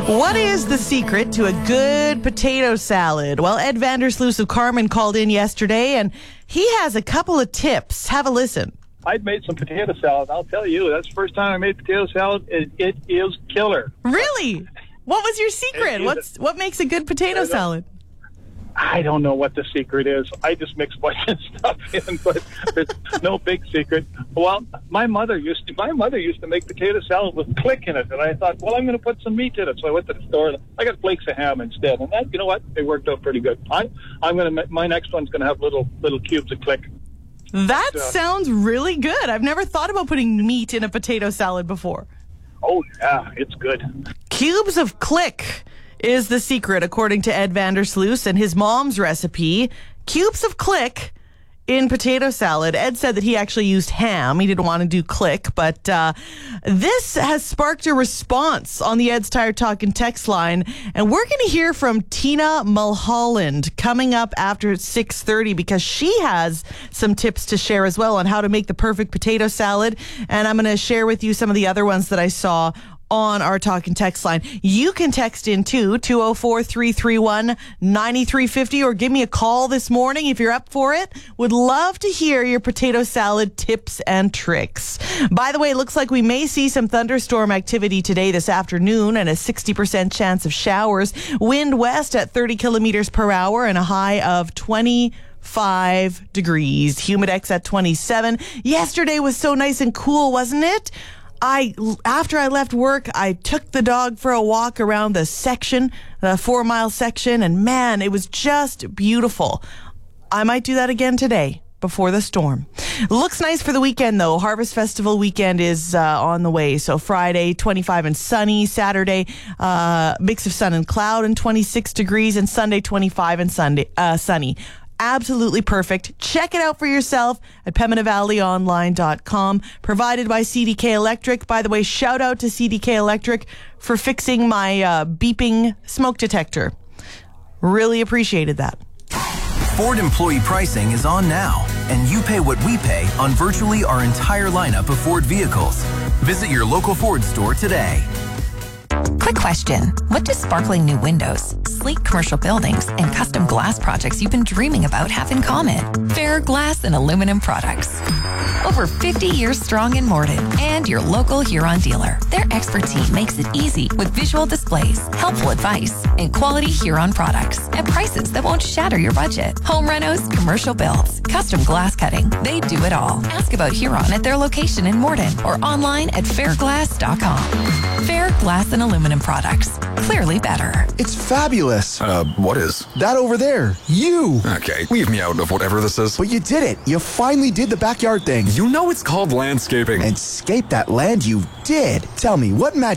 What is the secret to a good potato salad? Well, Ed Vandersloot of Carmen called in yesterday, and he has a couple of tips. Have a listen. I've made some potato salad. I'll tell you, that's the first time I made potato salad. It is killer. Really? What was your secret? What makes a good potato salad? I don't know what the secret is. I just mix a bunch of stuff in, but there's no big secret. Well, my mother used to make potato salad with click in it, and I thought, well, I'm going to put some meat in it. So I went to the store and I got flakes of ham instead, and that, you know what? It worked out pretty good. My next one's going to have little cubes of click. That sounds really good. I've never thought about putting meat in a potato salad before. Oh yeah, it's good. Cubes of click is the secret, according to Ed Vandersloot and his mom's recipe. Cubes of click in potato salad. Ed said that he actually used ham. He didn't want to do click, but this has sparked a response on the Ed's Tire Talkin' text line, and we're going to hear from Tina Mulholland coming up after 6:30 because she has some tips to share as well on how to make the perfect potato salad, and I'm going to share with you some of the other ones that I saw on our Talkin' text line. You can text in too, 204-331-9350, or give me a call this morning if you're up for it. Would love to hear your potato salad tips and tricks. By the way, it looks like we may see some thunderstorm activity today this afternoon and a 60% chance of showers. Wind west at 30 kilometers per hour and a high of 25 degrees. Humidex at 27. Yesterday was so nice and cool, wasn't it? After I left work, I took the dog for a walk around the 4-mile section, and man, it was just beautiful. I might do that again today before the storm. Looks nice for the weekend, though. Harvest Festival weekend is on the way. So Friday, 25 and sunny. Saturday, mix of sun and cloud and 26 degrees. And Sunday, 25 and sunny. Absolutely perfect. Check it out for yourself at PembinaValleyOnline.com. Provided by CDK Electric. By the way, shout out to CDK Electric for fixing my beeping smoke detector. Really appreciated that. Ford employee pricing is on now, and you pay what we pay on virtually our entire lineup of Ford vehicles. Visit your local Ford store today. Quick question. What do sparkling new windows, sleek commercial buildings, and custom glass projects you've been dreaming about have in common? Fair Glass and Aluminum Products. Over 50 years strong in Morden and your local Huron dealer. Their expert team makes it easy with visual displays, helpful advice, and quality Huron products at prices that won't shatter your budget. Home renos, commercial builds, custom glass cutting. They do it all. Ask about Huron at their location in Morden or online at fairglass.com. Fair Glass and Aluminum Products. Clearly better. It's fabulous. What is? That over there. You. Okay, leave me out of whatever this is. But you did it. You finally did the backyard thing. You know it's called landscaping. And scape that land you did. Tell me, what match